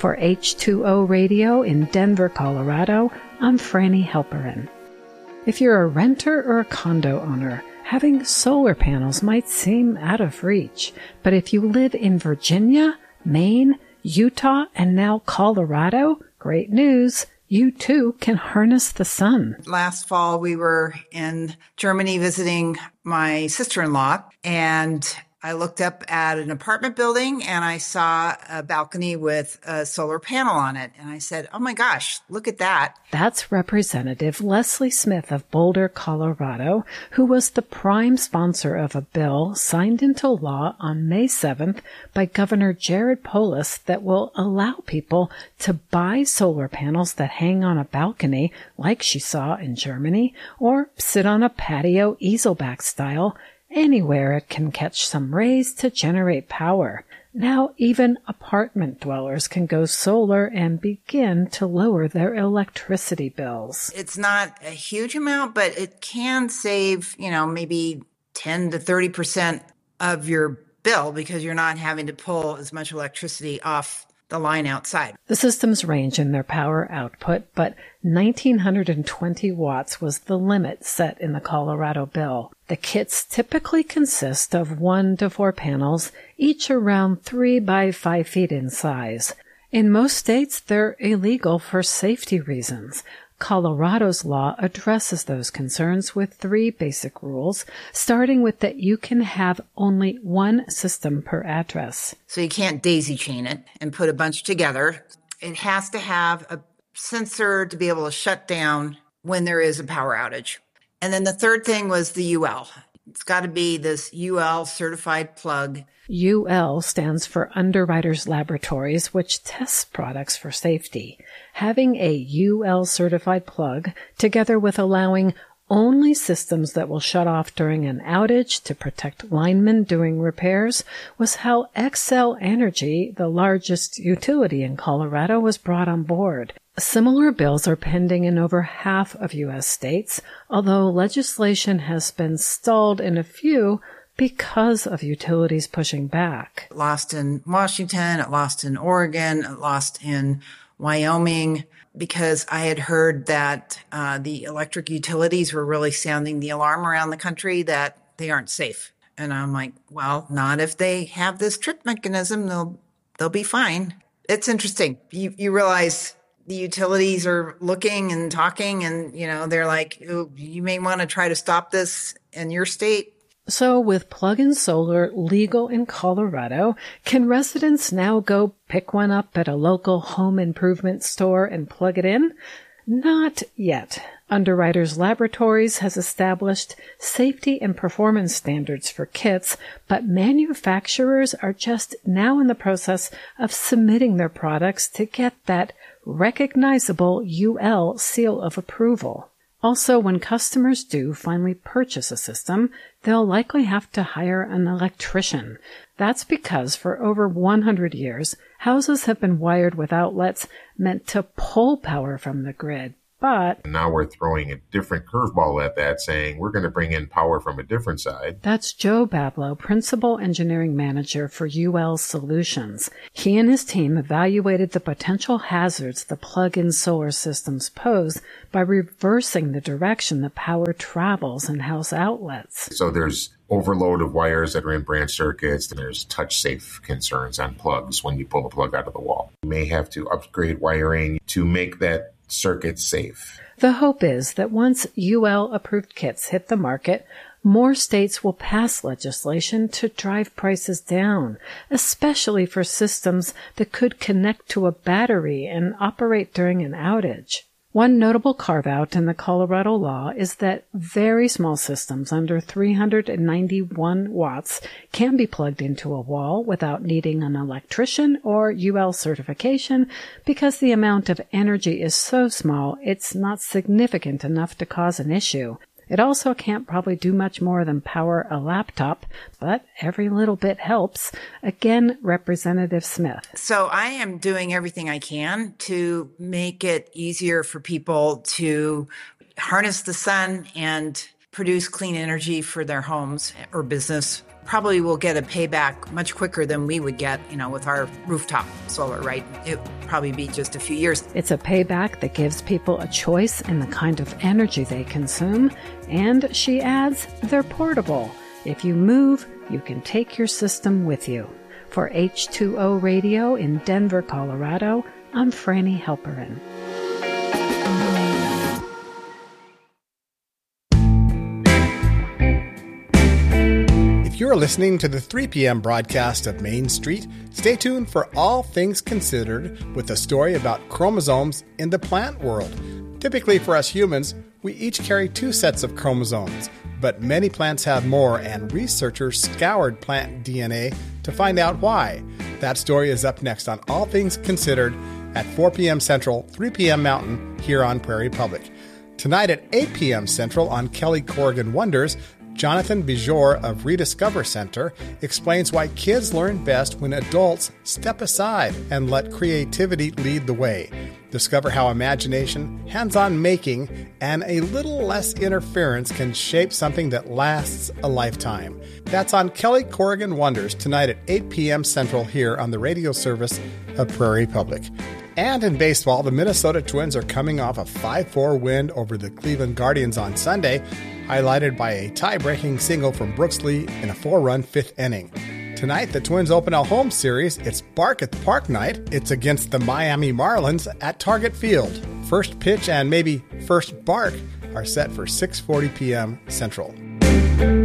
For H2O Radio in Denver, Colorado, I'm Franny Halperin. If you're a renter or a condo owner, having solar panels might seem out of reach. But if you live in Virginia, Maine, Utah, and now Colorado, great news. You too can harness the sun. Last fall, we were in Germany visiting my sister-in-law, and I looked up at an apartment building and I saw a balcony with a solar panel on it. And I said, oh my gosh, look at that. That's Representative Leslie Smith of Boulder, Colorado, who was the prime sponsor of a bill signed into law on May 7th by Governor Jared Polis that will allow people to buy solar panels that hang on a balcony like she saw in Germany, or sit on a patio easelback style, anywhere it can catch some rays to generate power. Now even apartment dwellers can go solar and begin to lower their electricity bills. It's not a huge amount, but it can save, maybe 10 to 30% of your bill because you're not having to pull as much electricity off the line outside. The systems range in their power output, but 1,920 watts was the limit set in the Colorado bill. The kits typically consist of 1 to 4 panels, each around 3 by 5 feet in size. In most states, they're illegal for safety reasons. Colorado's law addresses those concerns with 3 basic rules, starting with that you can have only one system per address. So you can't daisy chain it and put a bunch together. It has to have a sensor to be able to shut down when there is a power outage. And then the third thing was the UL. It's got to be this UL certified plug. UL stands for Underwriters Laboratories, which tests products for safety. Having a UL certified plug, together with allowing only systems that will shut off during an outage to protect linemen doing repairs, was how Xcel Energy, the largest utility in Colorado, was brought on board. Similar bills are pending in over half of U.S. states, although legislation has been stalled in a few because of utilities pushing back. It lost in Washington, it lost in Oregon, it lost in Wyoming, because I had heard that the electric utilities were really sounding the alarm around the country that they aren't safe. And I'm like, well, not if they have this trip mechanism, they'll be fine. It's interesting. You realize the utilities are looking and talking and, they're like, oh, you may want to try to stop this in your state. So with plug-in solar legal in Colorado, can residents now go pick one up at a local home improvement store and plug it in? Not yet. Underwriters Laboratories has established safety and performance standards for kits, but manufacturers are just now in the process of submitting their products to get that recognizable UL seal of approval. Also, when customers do finally purchase a system, they'll likely have to hire an electrician. That's because for over 100 years, houses have been wired with outlets meant to pull power from the grid. But now we're throwing a different curveball at that, saying we're going to bring in power from a different side. That's Joe Bablow, Principal Engineering Manager for UL Solutions. He and his team evaluated the potential hazards the plug-in solar systems pose by reversing the direction the power travels in house outlets. So there's overload of wires that are in branch circuits, and there's touch-safe concerns on plugs when you pull a plug out of the wall. You may have to upgrade wiring to make that circuit safe. The hope is that once UL-approved kits hit the market, more states will pass legislation to drive prices down, especially for systems that could connect to a battery and operate during an outage. One notable carve-out in the Colorado law is that very small systems under 391 watts can be plugged into a wall without needing an electrician or UL certification because the amount of energy is so small it's not significant enough to cause an issue. It also can't probably do much more than power a laptop, but every little bit helps. Again, Representative Smith. So I am doing everything I can to make it easier for people to harness the sun and produce clean energy for their homes or business. probably will get a payback much quicker than we would get, with our rooftop solar, right? It would probably be just a few years. It's a payback that gives people a choice in the kind of energy they consume. And she adds, they're portable. If you move, you can take your system with you. For H2O Radio in Denver, Colorado, I'm Franny Halperin. If you're listening to the 3 p.m. broadcast of Main Street, stay tuned for All Things Considered with a story about chromosomes in the plant world. Typically for us humans, we each carry 2 sets of chromosomes, but many plants have more, and researchers scoured plant DNA to find out why. That story is up next on All Things Considered at 4 p.m. Central, 3 p.m. Mountain, here on Prairie Public. Tonight at 8 p.m. Central on Kelly Corrigan Wonders, Jonathan Bijor of Rediscover Center explains why kids learn best when adults step aside and let creativity lead the way. Discover how imagination, hands-on making, and a little less interference can shape something that lasts a lifetime. That's on Kelly Corrigan Wonders tonight at 8 p.m. Central here on the radio service of Prairie Public. And in baseball, the Minnesota Twins are coming off a 5-4 win over the Cleveland Guardians on Sunday, highlighted by a tie-breaking single from Brooks Lee in a 4-run 5th inning. Tonight, the Twins open a home series. It's Bark at the Park night. It's against the Miami Marlins at Target Field. First pitch and maybe first bark are set for 6:40 p.m. Central.